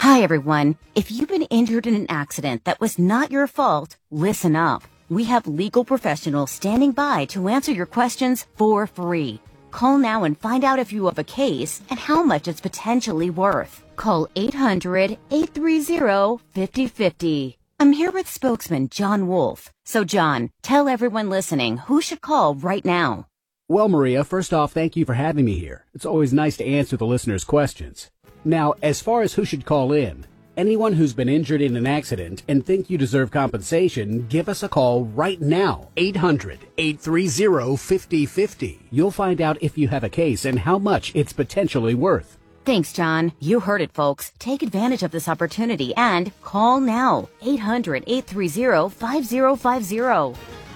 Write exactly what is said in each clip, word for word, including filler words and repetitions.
Hi, everyone. If you've been injured in an accident that was not your fault, listen up. We have legal professionals standing by to answer your questions for free. Call now and find out if you have a case and how much it's potentially worth. Call eight hundred, eight three zero, five zero five zero. I'm here with spokesman John Wolf. So, John, tell everyone listening who should call right now. Well, Maria, first off, thank you for having me here. It's always nice to answer the listeners' questions. Now, as far as who should call in, anyone who's been injured in an accident and think you deserve compensation, give us a call right now. eight hundred, eight three zero, five zero five zero. You'll find out if you have a case and how much it's potentially worth. Thanks, John. You heard it, folks. Take advantage of this opportunity and call now. eight hundred, eight three zero, five zero five zero.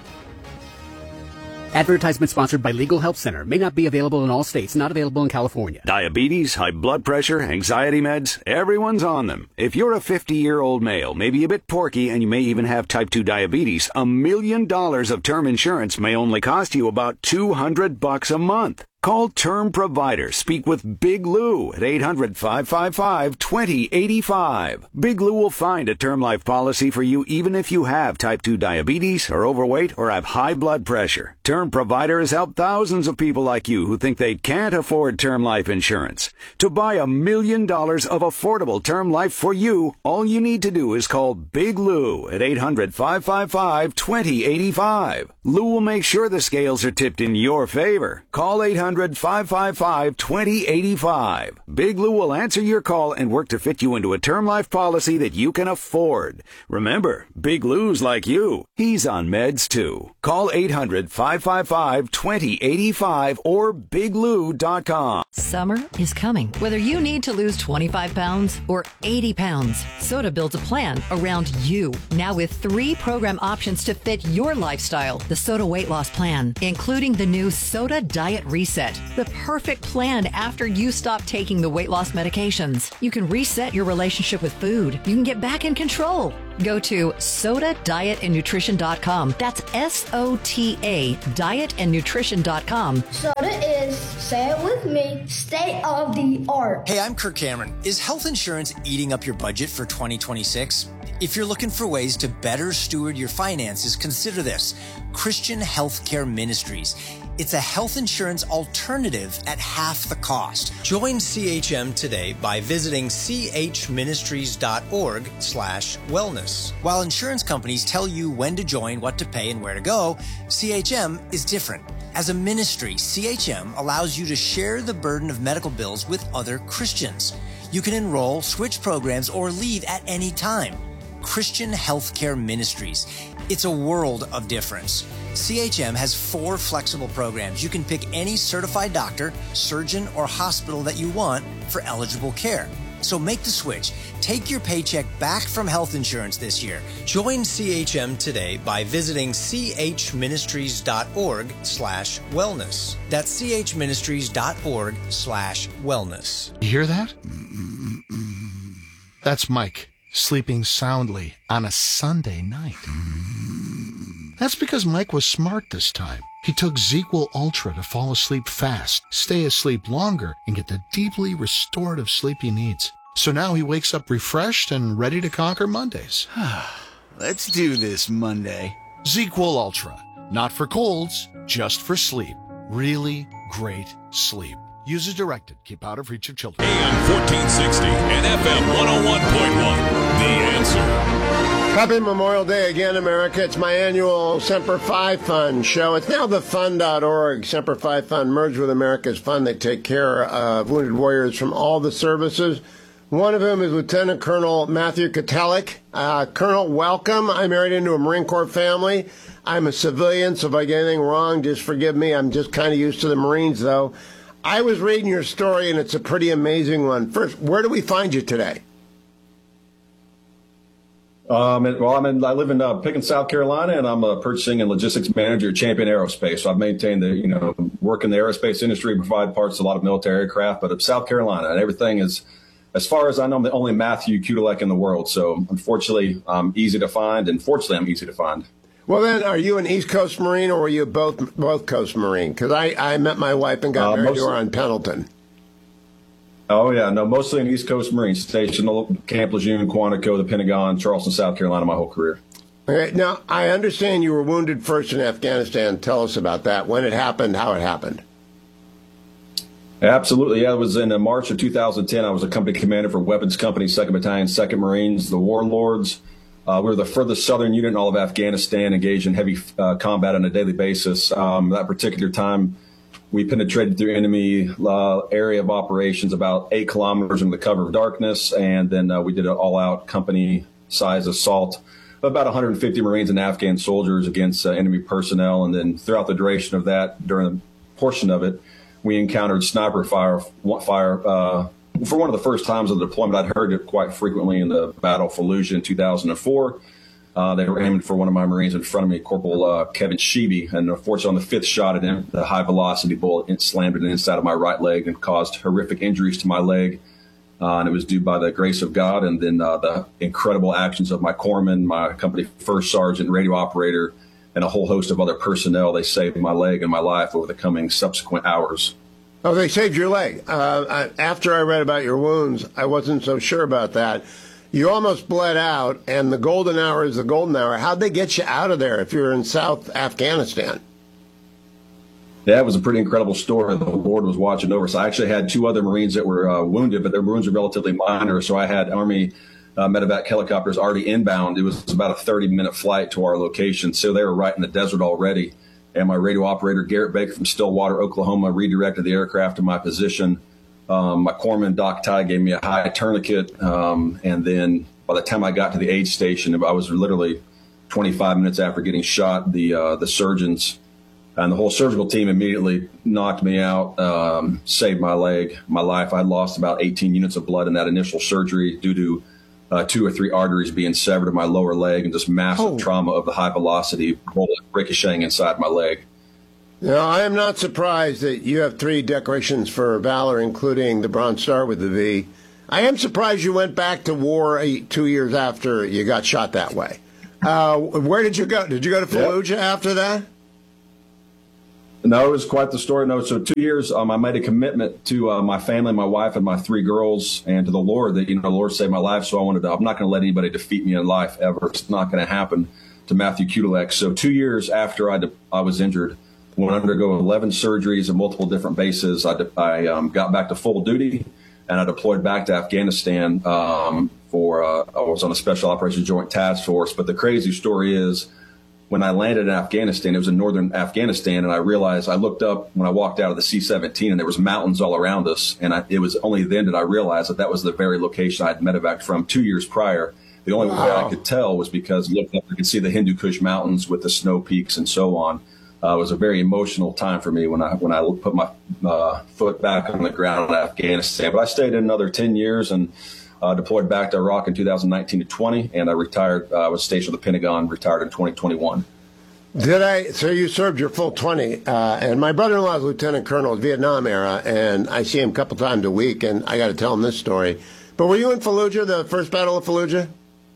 Advertisement sponsored by Legal Help Center. May not be available in all states. Not available in California. Diabetes, high blood pressure, anxiety meds, everyone's on them. If you're a fifty-year-old male, maybe a bit porky, and you may even have type two diabetes, a million dollars of term insurance may only cost you about two hundred bucks a month. Call Term Provider. Speak with Big Lou at eight hundred, five five five, two zero eight five. Big Lou will find a term life policy for you even if you have type two diabetes, are overweight, or have high blood pressure. Term Provider has helped thousands of people like you who think they can't afford term life insurance. To buy a million dollars of affordable term life for you, all you need to do is call Big Lou at eight hundred, five five five, two zero eight five. Lou will make sure the scales are tipped in your favor. Call eight hundred, five five five, two zero eight five. Big Lou will answer your call and work to fit you into a term life policy that you can afford. Remember, Big Lou's like you. He's on meds too. Call eight hundred, five five five, two zero eight five or big lou dot com. Summer is coming. Whether you need to lose twenty-five pounds or eighty pounds, Soda builds a plan around you. Now with three program options to fit your lifestyle. The Soda Weight Loss Plan, including the new Soda Diet Reset. The perfect plan after you stop taking the weight loss medications. You can reset your relationship with food. You can get back in control. Go to soda diet and nutrition dot com. That's S O T A, diet and nutrition dot com. Soda is, say it with me, state of the art. Hey, I'm Kirk Cameron. Is health insurance eating up your budget for twenty twenty-six? If you're looking for ways to better steward your finances, consider this. Christian Healthcare Ministries. It's a health insurance alternative at half the cost. Join C H M today by visiting chministries.org slash wellness. While insurance companies tell you when to join, what to pay, and where to go, C H M is different. As a ministry, C H M allows you to share the burden of medical bills with other Christians. You can enroll, switch programs, or leave at any time. Christian Healthcare Ministries. It's a world of difference. C H M has four flexible programs. You can pick any certified doctor, surgeon, or hospital that you want for eligible care. So make the switch. Take your paycheck back from health insurance this year. Join C H M today by visiting chministries.org slash wellness. That's chministries.org slash wellness. You hear that? That's Mike sleeping soundly on a Sunday night. That's because Mike was smart this time. He took ZzzQuil Ultra to fall asleep fast, stay asleep longer, and get the deeply restorative sleep he needs. So now he wakes up refreshed and ready to conquer Mondays. Let's do this Monday. ZzzQuil Ultra. Not for colds, just for sleep. Really great sleep. Use as directed. Keep out of reach of children. A M fourteen sixty and F M one oh one point one. The Answer. Happy Memorial Day again, America. It's my annual Semper Fi Fund show. It's now the fund dot org. Semper Fi Fund merged with America's Fund. They take care of wounded warriors from all the services. One of them is Lieutenant Colonel Matthew Katalik. Uh, Colonel, welcome. I married into a Marine Corps family. I'm a civilian, so if I get anything wrong, just forgive me. I'm just kind of used to the Marines, though. I was reading your story, and it's a pretty amazing one. First, where do we find you today? Um, well, I'm in, I live in uh, Pickens, South Carolina, and I'm a purchasing and logistics manager at Champion Aerospace. So I've maintained the, you know, work in the aerospace industry, provide parts to a lot of military aircraft, but it's South Carolina, and everything is, as far as I know, I'm the only Matthew Kudelek in the world. So unfortunately, I'm easy to find, and fortunately, I'm easy to find. Well, then, are you an East Coast Marine, or were you both both Coast Marine? Because I, I met my wife and got uh, married to her on Pendleton. Oh, yeah. No, mostly in East Coast Marine Station, Camp Lejeune, Quantico, the Pentagon, Charleston, South Carolina, my whole career. All right. Now, I understand you were wounded first in Afghanistan. Tell us about that. When it happened, how it happened. Absolutely. Yeah, it was in uh, March of two thousand ten. I was a company commander for Weapons Company, second Battalion, second Marines, the Warlords. Uh, we were the furthest southern unit in all of Afghanistan, engaged in heavy uh, combat on a daily basis. Um, that particular time, we penetrated through enemy uh, area of operations about eight kilometers into the cover of darkness, and then uh, we did an all-out company-size assault of about one hundred fifty Marines and Afghan soldiers against uh, enemy personnel. And then throughout the duration of that, during a portion of it, we encountered sniper fire, fire uh, for one of the first times of the deployment. I'd heard it quite frequently in the Battle of Fallujah in two thousand four. Uh, they were aiming for one of my Marines in front of me, Corporal uh, Kevin Sheeby, and unfortunately on the fifth shot at him, the high-velocity bullet it slammed it inside of my right leg and caused horrific injuries to my leg. Uh, and it was due by the grace of God and then uh, the incredible actions of my corpsman, my company first sergeant, radio operator, and a whole host of other personnel. They saved my leg and my life over the coming subsequent hours. Oh, they saved your leg. Uh, I, after I read about your wounds, I wasn't so sure about that. You almost bled out, and the golden hour is the golden hour. How'd they get you out of there if you're in South Afghanistan? Yeah, it was a pretty incredible story. The Lord was watching over. So I actually had two other Marines that were uh, wounded, but their wounds were relatively minor. So I had Army uh, medevac helicopters already inbound. It was about a thirty-minute flight to our location. So they were right in the desert already. And my radio operator, Garrett Baker from Stillwater, Oklahoma, redirected the aircraft to my position. Um, my corpsman, Doc Ty, gave me a high tourniquet. Um, and then by the time I got to the aid station, I was literally twenty-five minutes after getting shot. The uh, the surgeons and the whole surgical team immediately knocked me out, um, saved my leg, my life. I lost about eighteen units of blood in that initial surgery due to uh, two or three arteries being severed in my lower leg and just massive oh. trauma of the high velocity bullet ricocheting inside my leg. Now, I am not surprised that you have three decorations for valor, including the Bronze Star with the V. I am surprised you went back to war eight, two years after you got shot that way. Uh, where did you go? Did you go to Fallujah yep. after that? No, it was quite the story. No, so two years, um, I made a commitment to uh, my family, my wife, and my three girls, and to the Lord that, you know, the Lord saved my life. So I wanted to, I'm not going to let anybody defeat me in life ever. It's not going to happen to Matthew Kudelek. So two years after I, de- I was injured, went to undergo eleven surgeries at multiple different bases. I, de- I um, got back to full duty, and I deployed back to Afghanistan um, for, uh, I was on a Special Operations Joint Task Force. But the crazy story is, when I landed in Afghanistan, it was in northern Afghanistan, and I realized, I looked up when I walked out of the C seventeen, and there was mountains all around us. And I, it was only then that I realized that that was the very location I had medevaced from two years prior. The only wow. way I could tell was because looking up, I could see the Hindu Kush Mountains with the snow peaks and so on. Uh, it was a very emotional time for me when I when I put my uh, foot back on the ground in Afghanistan. But I stayed in another ten years and Uh, deployed back to Iraq in two thousand nineteen to twenty, and I retired. I uh, was stationed with the Pentagon, retired in twenty twenty-one. Did I? So you served your full twenty, uh, and my brother-in-law is Lieutenant Colonel, Vietnam era, and I see him a couple times a week, and I got to tell him this story. But were you in Fallujah, the first Battle of Fallujah?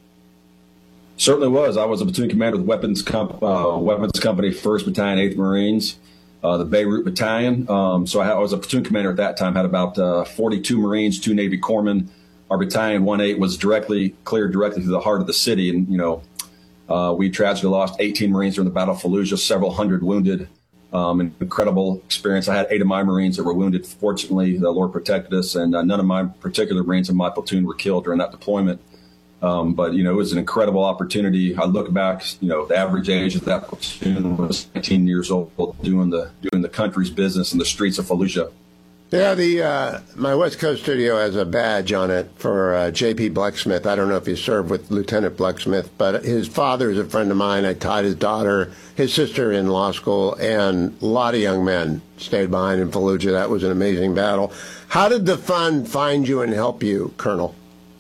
Certainly was. I was a platoon commander with Weapons, Com- uh, Weapons Company, first Battalion, eighth Marines, uh, the Beirut Battalion. Um, so I, I was a platoon commander at that time, had about uh, forty-two Marines, two Navy corpsmen. Our battalion, one eight, was directly cleared directly through the heart of the city. And, you know, uh, we tragically lost eighteen Marines during the Battle of Fallujah, several hundred wounded. Um, an incredible experience. I had eight of my Marines that were wounded. Fortunately, the Lord protected us, and uh, none of my particular Marines in my platoon were killed during that deployment. Um, but, you know, it was an incredible opportunity. I look back, you know, the average age of that platoon was nineteen years old, doing the doing the country's business in the streets of Fallujah. Yeah, the uh, my West Coast studio has a badge on it for uh, J P Blecksmith. I don't know if you served with Lieutenant Blecksmith, but his father is a friend of mine. I taught his daughter, his sister in law school, and a lot of young men stayed behind in Fallujah. That was an amazing battle. How did the fund find you and help you, Colonel?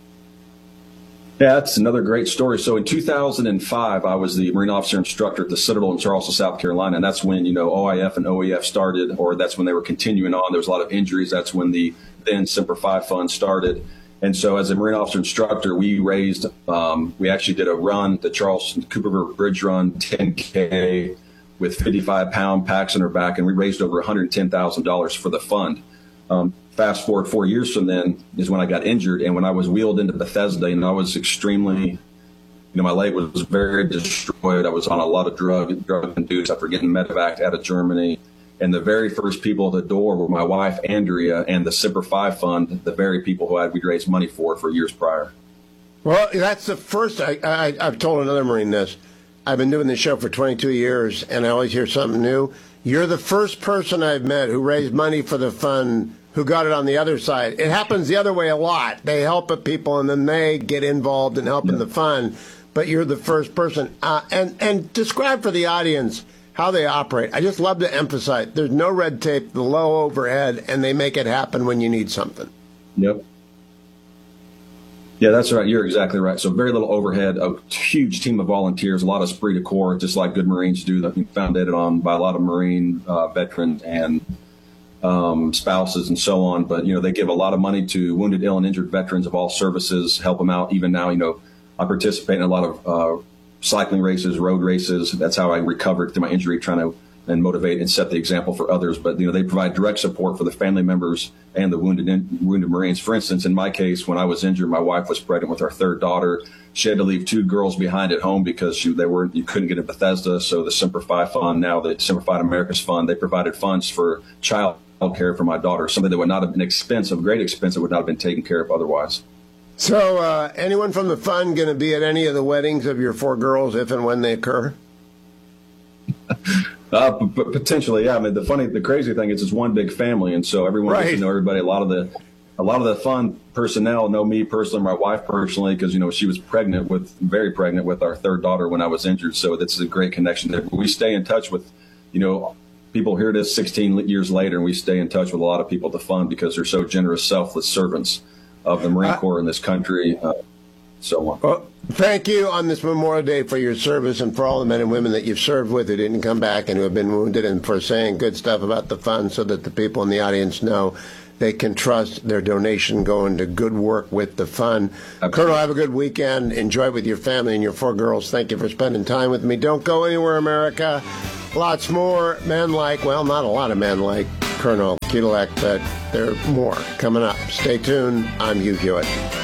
Yeah, that's another great story. So in two thousand five, I was the Marine Officer Instructor at the Citadel in Charleston, South Carolina. And that's when, you know, O I F and O E F started, or that's when they were continuing on. There was a lot of injuries. That's when the then Semper Fi Fund started. And so as a Marine Officer Instructor, we raised, um, we actually did a run, the Charleston Cooper River Bridge Run, ten K, with fifty-five pound packs on our back. And we raised over one hundred ten thousand dollars for the fund. Um, fast forward four years from then is when I got injured. And when I was wheeled into Bethesda, and I was extremely, you know, my leg was very destroyed. I was on a lot of drug, drug induced after getting medevac out of Germany. And the very first people at the door were my wife, Andrea, and the Semper Fi Fund, the very people who I, we'd raised money for for years prior. Well, that's the first. I, I, I've told another Marine this. I've been doing this show for twenty-two years, and I always hear something new. You're the first person I've met who raised money for the fund who got it on the other side. It happens the other way a lot. They help people, and then they get involved in helping yeah. the fund. But you're the first person. Uh, and, and describe for the audience how they operate. I just love to emphasize there's no red tape, the low overhead, and they make it happen when you need something. Yep. Yeah, that's right. You're exactly right. So very little overhead, a huge team of volunteers, a lot of esprit de corps, just like good Marines do, that founded on by a lot of Marine uh, veterans and um, spouses and so on. But, you know, they give a lot of money to wounded, ill, and injured veterans of all services, help them out. Even now, you know, I participate in a lot of uh, cycling races, road races. That's how I recovered through my injury, trying to and motivate and set the example for others. But, you know, they provide direct support for the family members and the wounded in, wounded Marines. For instance, in my case, when I was injured, my wife was pregnant with our third daughter. She had to leave two girls behind at home because she, they were you couldn't get in Bethesda. So the Semper Fi Fund, now the Semper Fi America's Fund, they provided funds for child care for my daughter, something that would not have been expensive, great expense that would not have been taken care of otherwise. So uh, anyone from the fund going to be at any of the weddings of your four girls if and when they occur? Uh, p- p- potentially, yeah. I mean, the funny, the crazy thing is, it's one big family, and so everyone right. gets to know everybody. A lot of the, a lot of the fun personnel know me personally, my wife personally, because you know she was pregnant with, very pregnant with our third daughter when I was injured. So that's a great connection there. We stay in touch with, you know, people here it is sixteen years later, and we stay in touch with a lot of people at the fund because they're so generous, selfless servants of the Marine Corps in this country. Uh, so on. Well, thank you on this Memorial Day for your service and for all the men and women that you've served with who didn't come back and who have been wounded, and for saying good stuff about the fund so that the people in the audience know they can trust their donation going to good work with the fund. Absolutely. Colonel, have a good weekend. Enjoy with your family and your four girls. Thank you for spending time with me. Don't go anywhere, America. Lots more men like, well, not a lot of men like Colonel Ketelec, but there are more coming up. Stay tuned. I'm Hugh Hewitt.